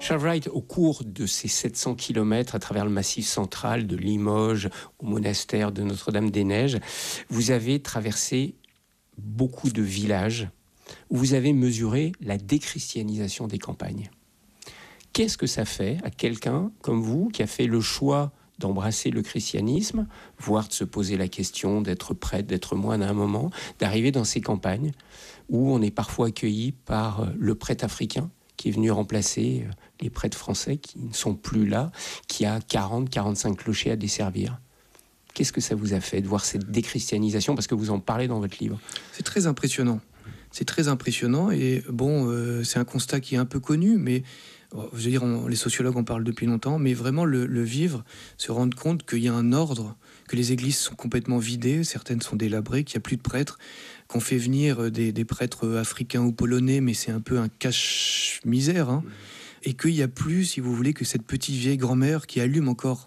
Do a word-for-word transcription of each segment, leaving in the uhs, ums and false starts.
Charles Wright, au cours de ces sept cents kilomètres à travers le Massif central, de Limoges au monastère de Notre-Dame-des-Neiges, vous avez traversé beaucoup de villages où vous avez mesuré la déchristianisation des campagnes. Qu'est-ce que ça fait à quelqu'un comme vous qui a fait le choix d'embrasser le christianisme, voire de se poser la question d'être prêtre, d'être moine à un moment, d'arriver dans ces campagnes où on est parfois accueilli par le prêtre africain qui est venu remplacer les prêtres français qui ne sont plus là, qui a quarante à quarante-cinq clochers à desservir. Qu'est-ce que ça vous a fait de voir cette déchristianisation, parce que vous en parlez dans votre livre? C'est très impressionnant. C'est très impressionnant et bon, euh, c'est un constat qui est un peu connu, mais je veux dire, on, les sociologues en parlent depuis longtemps, mais vraiment le, le vivre, se rendre compte qu'il y a un ordre, que les églises sont complètement vidées, certaines sont délabrées, qu'il n'y a plus de prêtres, qu'on fait venir des, des prêtres africains ou polonais, mais c'est un peu un cache-misère, hein, et qu'il n'y a plus, si vous voulez, que cette petite vieille grand-mère qui allume encore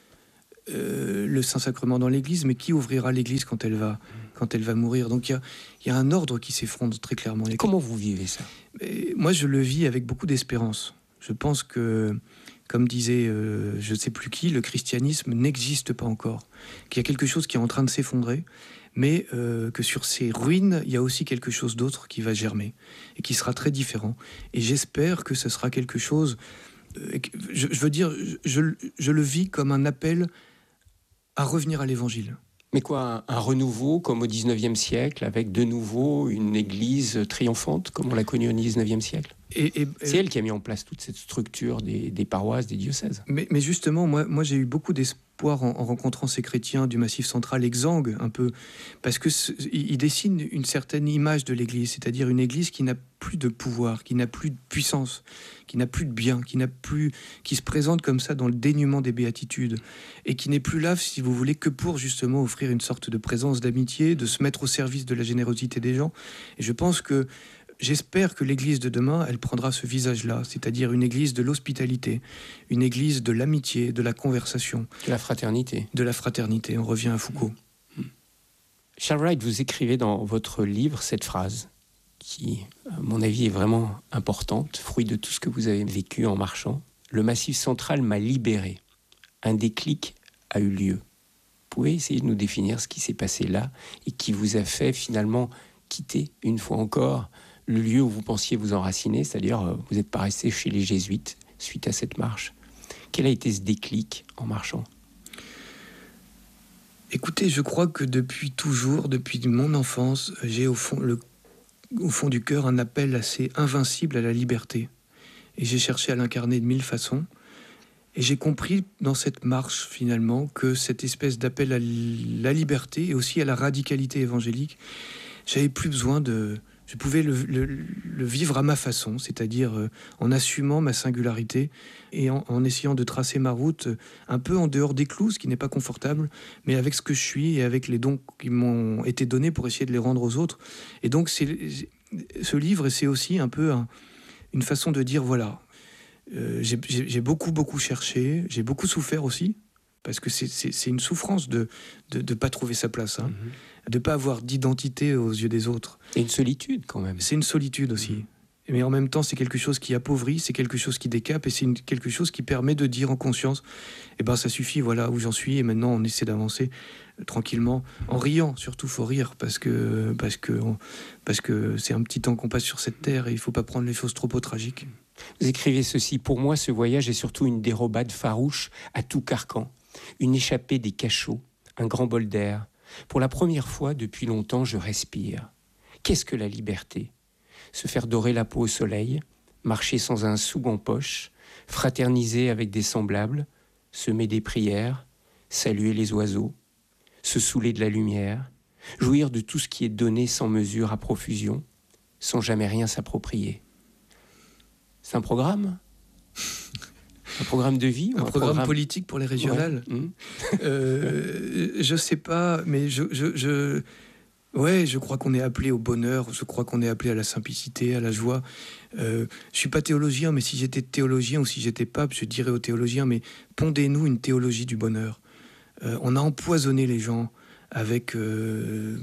euh, le Saint-Sacrement dans l'église, mais qui ouvrira l'église quand elle va, quand elle va mourir. Donc il y a, y a un ordre qui s'effondre très clairement. Comment vous vivez ça? Et moi, je le vis avec beaucoup d'espérance. Je pense que, comme disait euh, je ne sais plus qui, le christianisme n'existe pas encore. Qu'il y a quelque chose qui est en train de s'effondrer, mais euh, que sur ces ruines, il y a aussi quelque chose d'autre qui va germer et qui sera très différent. Et j'espère que ce sera quelque chose... Euh, je, je veux dire, je, je le vis comme un appel à revenir à l'évangile. Mais quoi, un, un renouveau comme au dix-neuvième siècle, avec de nouveau une église triomphante, comme on l'a connue au dix-neuvième siècle? Et, et, C'est elle qui a mis en place toute cette structure des, des paroisses, des diocèses. Mais, mais justement, moi, moi j'ai eu beaucoup d'espoir en, en rencontrant ces chrétiens du Massif central, exsangues un peu, parce qu'ils dessinent une certaine image de l'Église, c'est-à-dire une Église qui n'a plus de pouvoir, qui n'a plus de puissance, qui n'a plus de bien, qui n'a plus, qui se présente comme ça dans le dénuement des béatitudes, et qui n'est plus là, si vous voulez, que pour justement offrir une sorte de présence d'amitié, de se mettre au service de la générosité des gens. Et je pense que J'espère que l'Église de demain, elle prendra ce visage-là, c'est-à-dire une Église de l'hospitalité, une Église de l'amitié, de la conversation. De la fraternité. De la fraternité, on revient à Foucault. Mmh. Charles Wright, vous écrivez dans votre livre cette phrase qui, à mon avis, est vraiment importante, fruit de tout ce que vous avez vécu en marchant. Le Massif central m'a libéré. Un déclic a eu lieu. Vous pouvez essayer de nous définir ce qui s'est passé là et qui vous a fait finalement quitter, une fois encore, le lieu où vous pensiez vous enraciner, c'est-à-dire vous n'êtes pas resté chez les jésuites suite à cette marche. Quel a été ce déclic en marchant? Écoutez, je crois que depuis toujours, depuis mon enfance, j'ai au fond, le, au fond du cœur un appel assez invincible à la liberté. Et j'ai cherché à l'incarner de mille façons. Et j'ai compris dans cette marche, finalement, que cette espèce d'appel à la liberté et aussi à la radicalité évangélique, j'avais plus besoin de... Je pouvais le, le, le vivre à ma façon, c'est-à-dire euh, en assumant ma singularité et en, en essayant de tracer ma route euh, un peu en dehors des clous, ce qui n'est pas confortable, mais avec ce que je suis et avec les dons qui m'ont été donnés pour essayer de les rendre aux autres. Et donc, c'est, ce livre, c'est aussi un peu un, une façon de dire, voilà, euh, j'ai, j'ai, j'ai beaucoup, beaucoup cherché, j'ai beaucoup souffert aussi, parce que c'est, c'est, c'est une souffrance de ne de, de pas trouver sa place, hein. Mm-hmm. De ne pas avoir d'identité aux yeux des autres. Et une solitude quand même. C'est une solitude aussi. Mmh. Mais en même temps, c'est quelque chose qui appauvrit, c'est quelque chose qui décape, et c'est une, quelque chose qui permet de dire en conscience, eh ben ça suffit, voilà où j'en suis, et maintenant on essaie d'avancer euh, tranquillement, en riant, surtout faut rire, parce que, parce, que, on, parce que c'est un petit temps qu'on passe sur cette terre, et il ne faut pas prendre les choses trop au tragique. Vous écrivez ceci: pour moi, ce voyage est surtout une dérobade farouche à tout carcan, une échappée des cachots, un grand bol d'air. Pour la première fois depuis longtemps, je respire. Qu'est-ce que la liberté? Se faire dorer la peau au soleil, marcher sans un sou en poche, fraterniser avec des semblables, semer des prières, saluer les oiseaux, se saouler de la lumière, jouir de tout ce qui est donné sans mesure à profusion, sans jamais rien s'approprier. C'est un programme ? Un programme de vie ou un, un programme, programme politique pour les régionales. Ouais. Mmh. euh, je sais pas, mais je, je, je, ouais, je crois qu'on est appelé au bonheur. Je crois qu'on est appelé à la simplicité, à la joie. Euh, je suis pas théologien, mais si j'étais théologien ou si j'étais pape, je dirais aux théologiens, mais pondez-nous une théologie du bonheur. Euh, on a empoisonné les gens avec, euh, pff,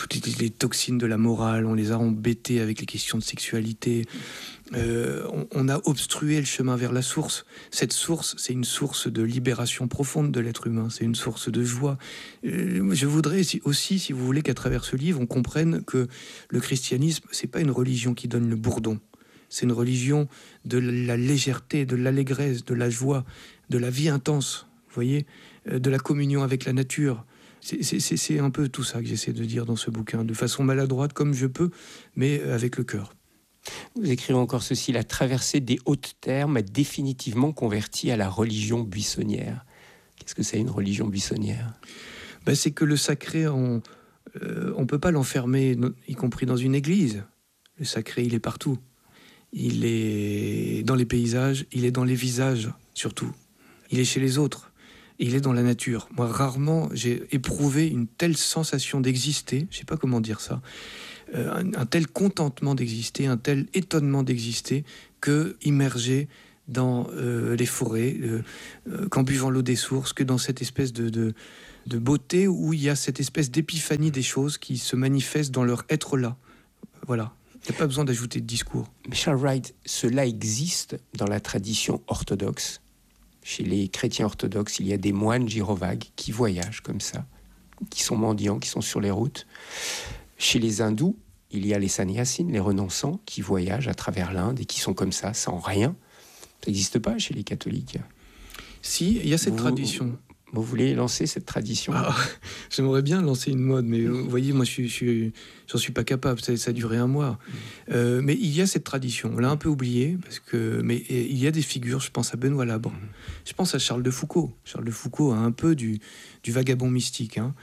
toutes les, les toxines de la morale, on les a embêtés avec les questions de sexualité. Euh, on, on a obstrué le chemin vers la source. Cette source, c'est une source de libération profonde de l'être humain, c'est une source de joie. Euh, je voudrais aussi, si vous voulez, qu'à travers ce livre, on comprenne que le christianisme, c'est pas une religion qui donne le bourdon. C'est une religion de la légèreté, de l'allégresse, de la joie, de la vie intense, vous voyez, de la communion avec la nature. C'est, c'est, c'est un peu tout ça que j'essaie de dire dans ce bouquin, de façon maladroite comme je peux, mais avec le cœur. Vous écrivez encore ceci: la traversée des Hautes-Terres m'a définitivement converti à la religion buissonnière. Qu'est-ce que c'est une religion buissonnière? Ben, c'est que le sacré, on euh, ne peut pas l'enfermer, y compris dans une église. Le sacré, il est partout. Il est dans les paysages, il est dans les visages, surtout. Il est chez les autres. Il est dans la nature. Moi, rarement, j'ai éprouvé une telle sensation d'exister, je ne sais pas comment dire ça, euh, un, un tel contentement d'exister, un tel étonnement d'exister, que immergé dans euh, les forêts, euh, euh, qu'en buvant l'eau des sources, que dans cette espèce de, de, de beauté où il y a cette espèce d'épiphanie des choses qui se manifestent dans leur être là. Voilà. Il n'y a pas besoin d'ajouter de discours. Mais Charles Wright, cela existe dans la tradition orthodoxe. Chez les chrétiens orthodoxes, il y a des moines gyrovagues qui voyagent comme ça, qui sont mendiants, qui sont sur les routes. Chez les hindous, il y a les sannyasins, les renonçants, qui voyagent à travers l'Inde et qui sont comme ça, sans rien. Ça n'existe pas chez les catholiques. Si, il y a cette vous, tradition. Vous voulez lancer cette tradition? Ah, j'aimerais bien lancer une mode, mais vous voyez, moi, je suis, j'en suis pas capable. Ça, ça a duré un mois. Euh, mais il y a cette tradition. On l'a un peu oubliée, parce que, mais il y a des figures. Je pense à Benoît Labre. Je pense à Charles de Foucault. Charles de Foucault a un peu du, du vagabond mystique. Hein.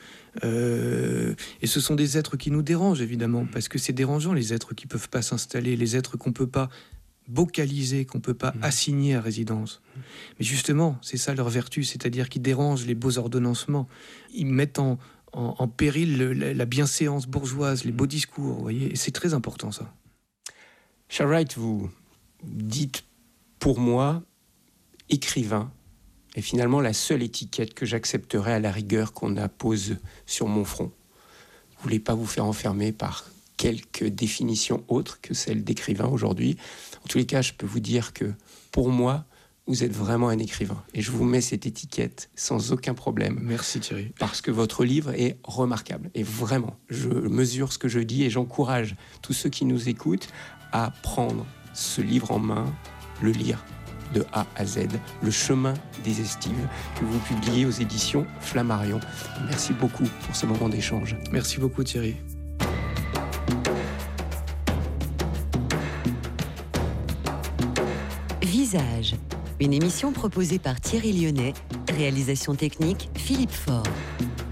Euh, et ce sont des êtres qui nous dérangent, évidemment, parce que c'est dérangeant, les êtres qui peuvent pas s'installer, les êtres qu'on peut pas vocalisés, qu'on ne peut pas assigner à résidence. Mais justement, c'est ça leur vertu, c'est-à-dire qu'ils dérangent les beaux ordonnancements. Ils mettent en, en, en péril le, la, la bienséance bourgeoise, les beaux discours, vous voyez, et c'est très important, ça. Charles Wright, vous dites, pour moi, écrivain, est finalement la seule étiquette que j'accepterai à la rigueur qu'on appose sur mon front. Vous ne voulez pas vous faire enfermer par quelques définitions autres que celles d'écrivain aujourd'hui. En tous les cas, je peux vous dire que, pour moi, vous êtes vraiment un écrivain. Et je vous mets cette étiquette sans aucun problème. Merci Thierry. Parce que votre livre est remarquable. Et vraiment, je mesure ce que je dis et j'encourage tous ceux qui nous écoutent à prendre ce livre en main, le lire de A à Z, Le chemin des estives, que vous publiez aux éditions Flammarion. Merci beaucoup pour ce moment d'échange. Merci beaucoup Thierry. Visage, une émission proposée par Thierry Lyonnais, réalisation technique Philippe Faure.